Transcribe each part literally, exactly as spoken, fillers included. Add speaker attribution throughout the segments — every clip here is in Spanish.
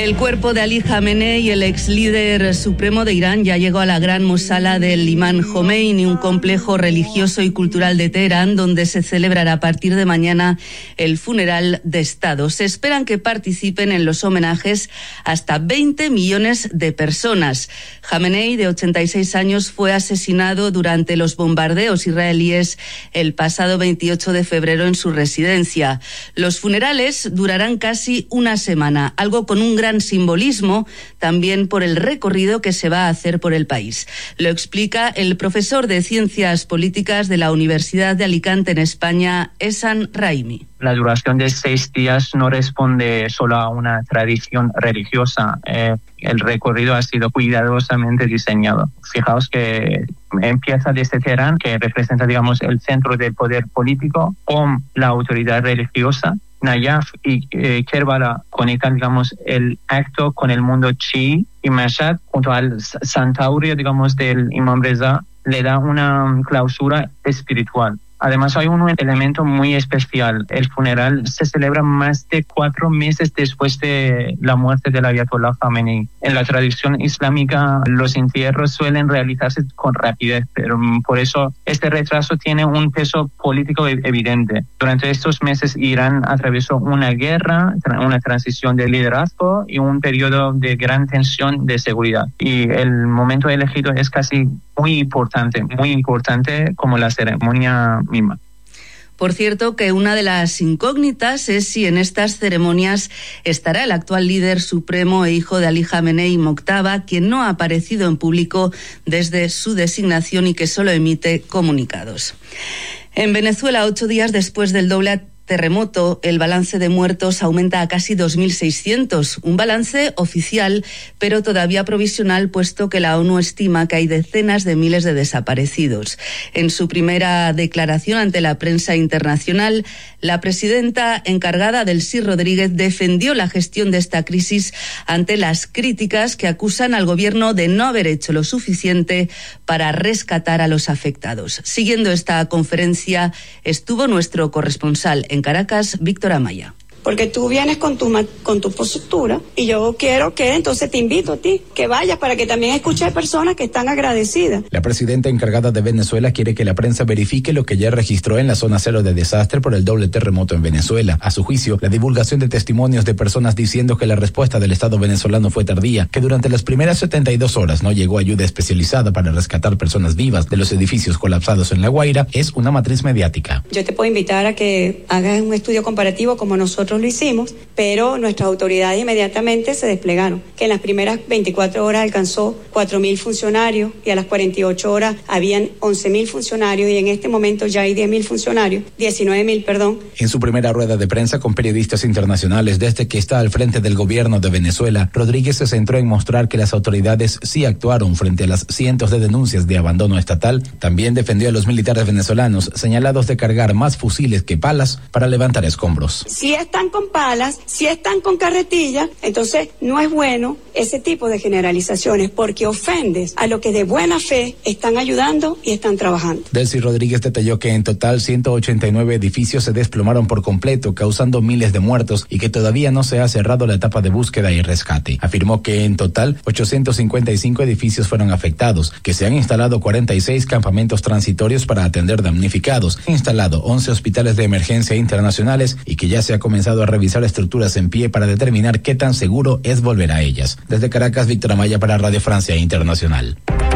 Speaker 1: El cuerpo de Ali Khamenei, el ex líder supremo de Irán, ya llegó a la gran mosala del Imam Jomeini, un complejo religioso y cultural de Teherán, donde se celebrará a partir de mañana el funeral de Estado. Se esperan que participen en los homenajes hasta veinte millones de personas. Khamenei, de ochenta y seis años, fue asesinado durante los bombardeos israelíes el pasado veintiocho de febrero en su residencia. Los funerales durarán casi una semana, algo con un gran simbolismo también por el recorrido que se va a hacer por el país. Lo explica el profesor de Ciencias Políticas de la Universidad de Alicante en España, Ehsan Raimi.
Speaker 2: La duración de seis días no responde solo a una tradición religiosa. Eh, el recorrido ha sido cuidadosamente diseñado. Fijaos que empieza desde Teherán, que representa, digamos, el centro del poder político, con la autoridad religiosa. Nayaf y eh, Kerbala conectan, digamos, el acto con el mundo chií, y Mashhad, junto al Santaurio, digamos, del Imam Reza, le da una clausura espiritual. Además, hay un elemento muy especial. El funeral se celebra más de cuatro meses después de la muerte del Ayatollah Khamenei. En la tradición islámica, los entierros suelen realizarse con rapidez, pero por eso este retraso tiene un peso político evidente. Durante estos meses, Irán atravesó una guerra, una transición de liderazgo y un periodo de gran tensión de seguridad. Y el momento elegido es casi muy importante, muy importante como la ceremonia misma.
Speaker 1: Por cierto, que una de las incógnitas es si en estas ceremonias estará el actual líder supremo e hijo de Ali Khamenei, Mojtaba, quien no ha aparecido en público desde su designación y que solo emite comunicados. En Venezuela, ocho días después del doble terremoto, el balance de muertos aumenta a casi dos mil seiscientos, un balance oficial, pero todavía provisional, puesto que la ONU estima que hay decenas de miles de desaparecidos. En su primera declaración ante la prensa internacional, la presidenta encargada, Delcy Rodríguez, defendió la gestión de esta crisis ante las críticas que acusan al gobierno de no haber hecho lo suficiente para rescatar a los afectados. Siguiendo esta conferencia estuvo nuestro corresponsal en Caracas, Víctor Amaya.
Speaker 3: Porque tú vienes con tu con tu postura y yo quiero que, entonces te invito a ti, que vayas para que también escuches personas que están agradecidas.
Speaker 4: La presidenta encargada de Venezuela quiere que la prensa verifique lo que ya registró en la zona cero de desastre por el doble terremoto en Venezuela. A su juicio, la divulgación de testimonios de personas diciendo que la respuesta del Estado venezolano fue tardía, que durante las primeras setenta y dos horas no llegó ayuda especializada para rescatar personas vivas de los edificios colapsados en La Guaira, es una matriz mediática.
Speaker 3: Yo te puedo invitar a que hagas un estudio comparativo como nosotros lo hicimos, pero nuestras autoridades inmediatamente se desplegaron, que en las primeras veinticuatro horas alcanzó cuatro mil funcionarios y a las cuarenta y ocho horas habían once mil funcionarios y en este momento ya hay diez mil funcionarios, diecinueve mil, perdón.
Speaker 4: En su primera rueda de prensa con periodistas internacionales desde que está al frente del gobierno de Venezuela, Rodríguez se centró en mostrar que las autoridades sí actuaron frente a las cientos de denuncias de abandono estatal. También defendió a los militares venezolanos señalados de cargar más fusiles que palas para levantar escombros.
Speaker 3: Si están con palas, si están con carretillas, entonces no es bueno ese tipo de generalizaciones porque ofendes a los que de buena fe están ayudando y están trabajando.
Speaker 4: Delcy Rodríguez detalló que en total ciento ochenta y nueve edificios se desplomaron por completo, causando miles de muertos y que todavía no se ha cerrado la etapa de búsqueda y rescate. Afirmó que en total ochocientos cincuenta y cinco edificios fueron afectados, que se han instalado cuarenta y seis campamentos transitorios para atender damnificados, instalado once hospitales de emergencia internacionales y que ya se ha comenzado a revisar estructuras en pie para determinar qué tan seguro es volver a ellas. Desde Caracas, Víctor Amaya para Radio Francia Internacional.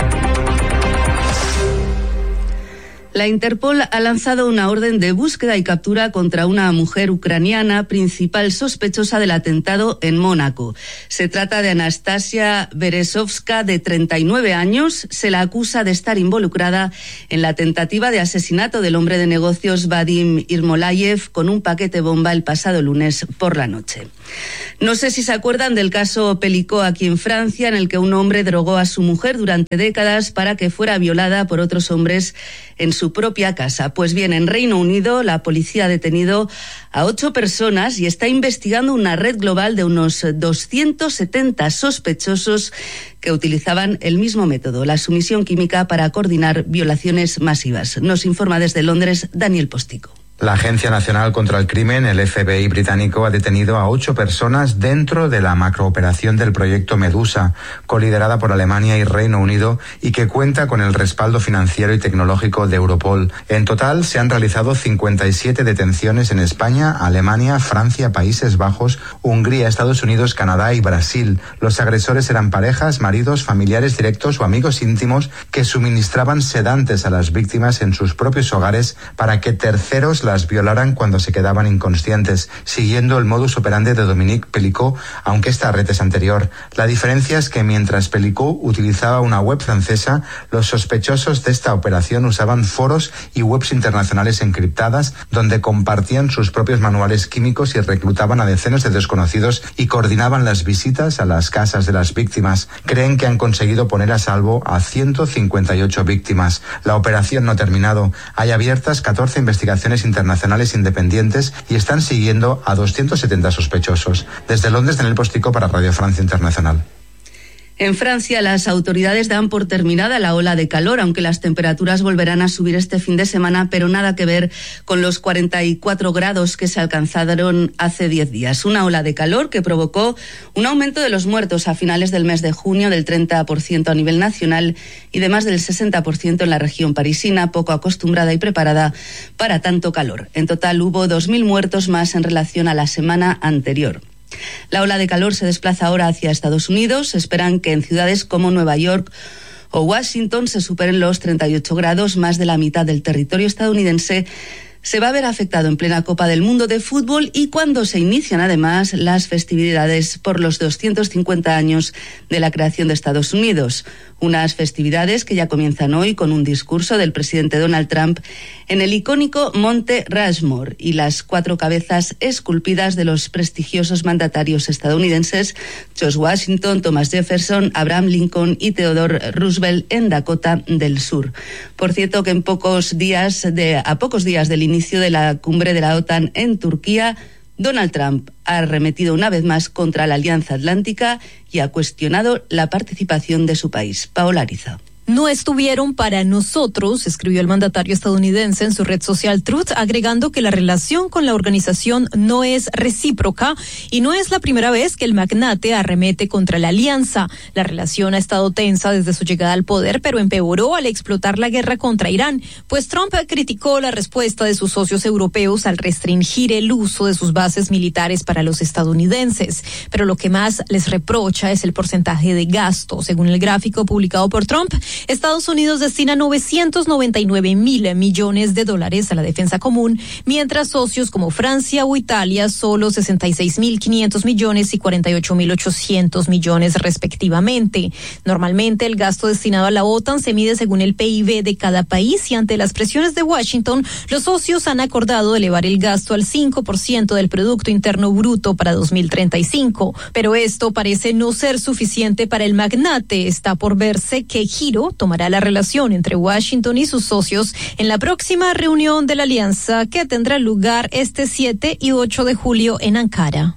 Speaker 1: La Interpol ha lanzado una orden de búsqueda y captura contra una mujer ucraniana, principal sospechosa del atentado en Mónaco. Se trata de Anastasia Beresovska, de treinta y nueve años. Se la acusa de estar involucrada en la tentativa de asesinato del hombre de negocios Vadim Irmolayev con un paquete bomba el pasado lunes por la noche. No sé si se acuerdan del caso Pelicó aquí en Francia, en el que un hombre drogó a su mujer durante décadas para que fuera violada por otros hombres en su propia casa. Pues bien, en Reino Unido la policía ha detenido a ocho personas y está investigando una red global de unos doscientos setenta sospechosos que utilizaban el mismo método, la sumisión química, para coordinar violaciones masivas. Nos informa desde Londres Daniel Postigo.
Speaker 5: La Agencia Nacional contra el Crimen, el F B I británico, ha detenido a ocho personas dentro de la macrooperación del proyecto Medusa, coliderada por Alemania y Reino Unido y que cuenta con el respaldo financiero y tecnológico de Europol. En total se han realizado cincuenta y siete detenciones en España, Alemania, Francia, Países Bajos, Hungría, Estados Unidos, Canadá y Brasil. Los agresores eran parejas, maridos, familiares directos o amigos íntimos que suministraban sedantes a las víctimas en sus propios hogares para que terceros las violaran cuando se quedaban inconscientes, siguiendo el modus operandi de Dominique Pellicot, aunque esta red es anterior. La diferencia es que mientras Pellicot utilizaba una web francesa, los sospechosos de esta operación usaban foros y webs internacionales encriptadas donde compartían sus propios manuales químicos y reclutaban a decenas de desconocidos y coordinaban las visitas a las casas de las víctimas. Creen que han conseguido poner a salvo a ciento cincuenta y ocho víctimas. La operación no ha terminado. Hay abiertas catorce investigaciones internacionales internacionales independientes y están siguiendo a doscientos setenta sospechosos. Desde Londres, Daniel Postico para Radio Francia Internacional.
Speaker 1: En Francia, las autoridades dan por terminada la ola de calor, aunque las temperaturas volverán a subir este fin de semana, pero nada que ver con los cuarenta y cuatro grados que se alcanzaron hace diez días. Una ola de calor que provocó un aumento de los muertos a finales del mes de junio del treinta por ciento a nivel nacional y de más del sesenta por ciento en la región parisina, poco acostumbrada y preparada para tanto calor. En total hubo dos mil muertos más en relación a la semana anterior. La ola de calor se desplaza ahora hacia Estados Unidos. Se esperan que en ciudades como Nueva York o Washington se superen los treinta y ocho grados. Más de la mitad del territorio estadounidense se va a ver afectado en plena Copa del Mundo de fútbol y cuando se inician además las festividades por los doscientos cincuenta años de la creación de Estados Unidos. Unas festividades que ya comienzan hoy con un discurso del presidente Donald Trump en el icónico Monte Rushmore y las cuatro cabezas esculpidas de los prestigiosos mandatarios estadounidenses George Washington, Thomas Jefferson, Abraham Lincoln y Theodore Roosevelt en Dakota del Sur. Por cierto que en pocos días de, a pocos días del inicio de la cumbre de la OTAN en Turquía, Donald Trump ha arremetido una vez más contra la Alianza Atlántica y ha cuestionado la participación de su país. Paola Ariza.
Speaker 6: No estuvieron para nosotros, escribió el mandatario estadounidense en su red social Truth, agregando que la relación con la organización no es recíproca y no es la primera vez que el magnate arremete contra la alianza. La relación ha estado tensa desde su llegada al poder, pero empeoró al explotar la guerra contra Irán, pues Trump criticó la respuesta de sus socios europeos al restringir el uso de sus bases militares para los estadounidenses. Pero lo que más les reprocha es el porcentaje de gasto. Según el gráfico publicado por Trump, Estados Unidos destina novecientos noventa y nueve mil millones de dólares a la defensa común, mientras socios como Francia o Italia solo sesenta y seis mil quinientos millones y cuarenta y ocho mil ochocientos millones respectivamente. Normalmente el gasto destinado a la OTAN se mide según el P I B de cada país y ante las presiones de Washington, los socios han acordado elevar el gasto al cinco por ciento del Producto Interno Bruto para dos mil treinta y cinco. Pero esto parece no ser suficiente para el magnate. Está por verse qué giro tomará la relación entre Washington y sus socios en la próxima reunión de la alianza que tendrá lugar este siete y ocho de julio en Ankara.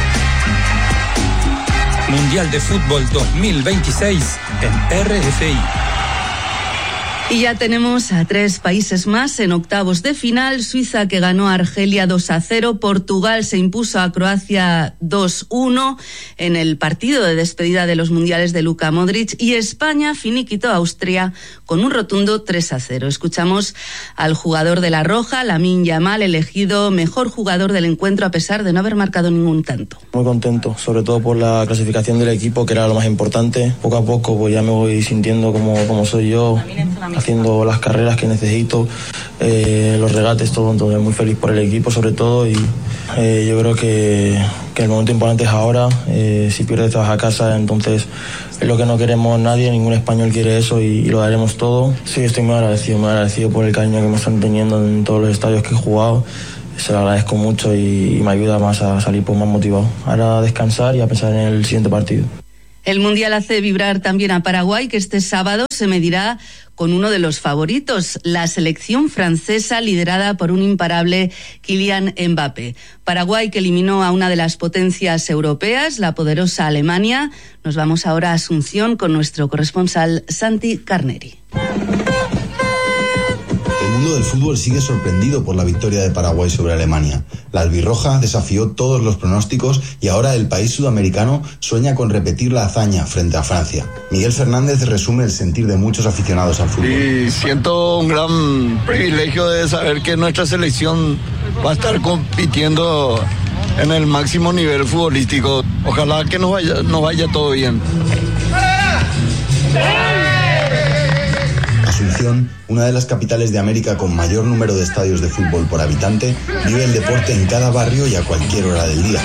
Speaker 7: Mundial de Fútbol dos mil veintiséis en R F I.
Speaker 1: Y ya tenemos a tres países más en octavos de final. Suiza, que ganó a Argelia dos a cero. Portugal se impuso a Croacia dos uno en el partido de despedida de los mundiales de Luka Modric. Y España finiquitó a Austria con un rotundo tres a cero. Escuchamos al jugador de la Roja, Lamine Yamal, elegido mejor jugador del encuentro a pesar de no haber marcado ningún tanto.
Speaker 8: Muy contento, sobre todo por la clasificación del equipo, que era lo más importante. Poco a poco pues ya me voy sintiendo como, como soy yo, haciendo las carreras que necesito, eh, los regates, todo, todo. Muy feliz por el equipo sobre todo y eh, yo creo que, que el momento importante es ahora. Eh, si pierdes te vas a casa, entonces es lo que no queremos nadie, ningún español quiere eso y, y lo daremos todo. Sí, estoy muy agradecido, muy agradecido por el cariño que me están teniendo en todos los estadios que he jugado. Se lo agradezco mucho y, y me ayuda más a salir pues, más motivado. Ahora a descansar y a pensar en el siguiente partido.
Speaker 1: El Mundial hace vibrar también a Paraguay, que este sábado se medirá con uno de los favoritos, la selección francesa liderada por un imparable Kylian Mbappé. Paraguay, que eliminó a una de las potencias europeas, la poderosa Alemania. Nos vamos ahora a Asunción con nuestro corresponsal Santi Carneri.
Speaker 9: En mundo del fútbol sigue sorprendido por la victoria de Paraguay sobre Alemania. La albirroja desafió todos los pronósticos y ahora el país sudamericano sueña con repetir la hazaña frente a Francia. Miguel Fernández resume el sentir de muchos aficionados al fútbol.
Speaker 10: Y siento un gran privilegio de saber que nuestra selección va a estar compitiendo en el máximo nivel futbolístico. Ojalá que nos vaya, nos vaya todo bien.
Speaker 9: Asunción, una de las capitales de América con mayor número de estadios de fútbol por habitante, vive el deporte en cada barrio y a cualquier hora del día.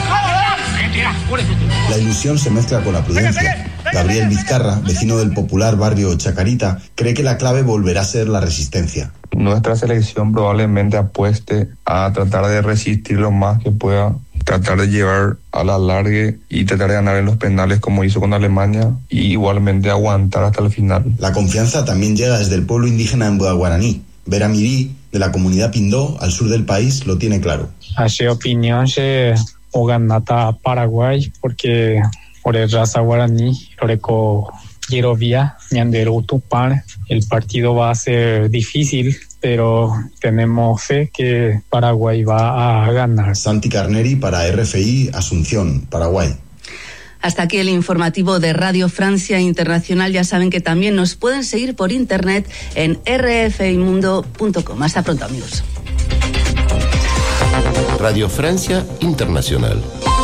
Speaker 9: La ilusión se mezcla con la prudencia. Gabriel Vizcarra, vecino del popular barrio Chacarita, cree que la clave volverá a ser la resistencia.
Speaker 11: Nuestra selección probablemente apueste a tratar de resistir lo más que pueda, tratar de llevar a la largue y tratar de ganar en los penales como hizo con Alemania y igualmente aguantar hasta el final.
Speaker 9: La confianza también llega desde el pueblo indígena en Guaraní. Vera Mirí, de la comunidad Pindó, al sur del país, lo tiene claro.
Speaker 12: Hace opinión se o ganata Paraguay porque por el raza guaraní, Loreco Yerovia, Ñandero Tupar, el partido va a ser difícil, pero tenemos fe que Paraguay va a ganar.
Speaker 9: Santi Carneri para R F I, Asunción, Paraguay.
Speaker 1: Hasta aquí el informativo de Radio Francia Internacional. Ya saben que también nos pueden seguir por internet en r f i mundo punto com. Hasta pronto, amigos.
Speaker 13: Radio Francia Internacional.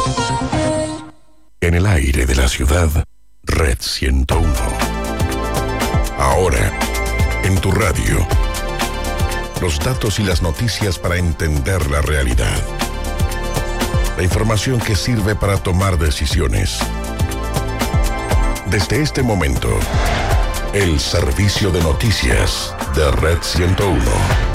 Speaker 14: En el aire de la ciudad, Red ciento uno. Ahora, en tu radio, los datos y las noticias para entender la realidad. La información que sirve para tomar decisiones. Desde este momento, el servicio de noticias de Red ciento uno.